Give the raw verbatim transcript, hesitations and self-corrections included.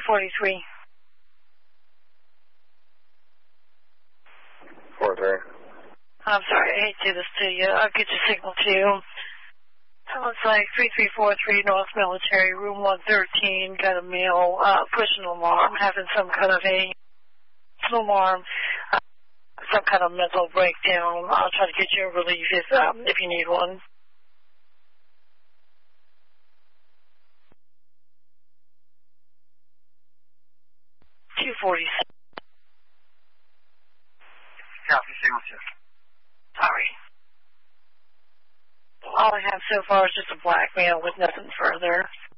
forty-three. four three. I'm sorry, I hate to do this to you. I'll get your signal too. Sounds like three three four three North Military, room one thirteen, got a male uh, pushing alarm, having some kind of a alarm, uh, some kind of mental breakdown. I'll try to get you a relief if, um, if you need one. two forty-seven. Copy, signal two. Sorry. All I have so far is just a black male with nothing further.